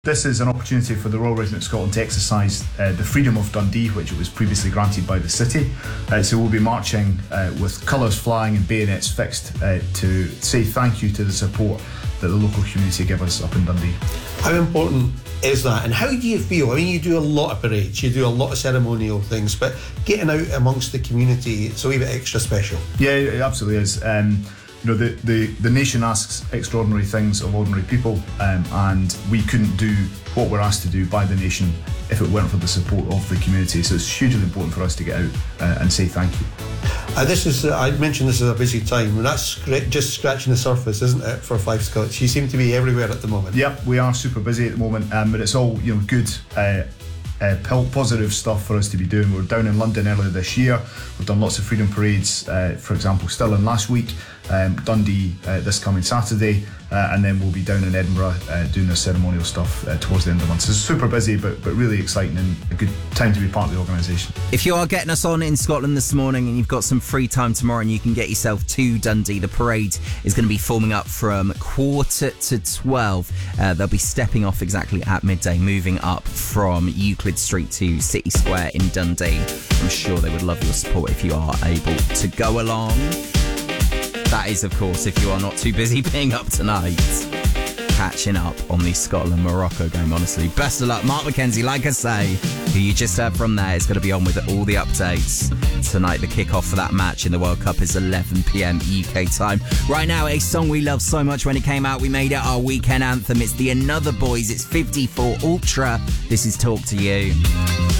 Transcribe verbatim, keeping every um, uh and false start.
This is an opportunity for the Royal Regiment of Scotland to exercise uh, the freedom of Dundee, which was previously granted by the city. Uh, so we'll be marching uh, with colours flying and bayonets fixed uh, to say thank you to the support that the local community give us up in Dundee. How important is that, and how do you feel? I mean, you do a lot of parades, you do a lot of ceremonial things, but getting out amongst the community, it's a wee bit extra special. Yeah, it absolutely is. Um, You know, the, the, the nation asks extraordinary things of ordinary people, um, and we couldn't do what we're asked to do by the nation if it weren't for the support of the community. So it's hugely important for us to get out uh, and say thank you. Uh, this is, uh, I mentioned this is a busy time, and that's scra- just scratching the surface, isn't it, for Fife Scots? You seem to be everywhere at the moment. Yep, we are super busy at the moment, um, but it's all, you know, good. Uh, Uh, positive stuff for us to be doing. We were down in London earlier this year. We've done lots of freedom parades, uh, for example, Stirling last week, um, Dundee uh, this coming Saturday, uh, and then we'll be down in Edinburgh uh, doing the ceremonial stuff uh, towards the end of the month. So it's super busy, but, but really exciting and a good time to be part of the organisation. If you are getting us on in Scotland this morning and you've got some free time tomorrow and you can get yourself to Dundee, the parade is going to be forming up from quarter to twelve. Uh, they'll be stepping off exactly at midday, moving up from Euclid Street to City Square in Dundee. I'm sure they would love your support if you are able to go along. That is, of course, if you are not too busy being up tonight, catching up on the Scotland-Morocco game, honestly. Best of luck. Mark McKenzie, like I say, who you just heard from there, is going to be on with all the updates. Tonight, the kick-off for that match in the World Cup is eleven p.m. U K time. Right now, a song we loved so much when it came out, we made it our weekend anthem. It's the Another Boys. It's fifty-four Ultra. This is Talk to You.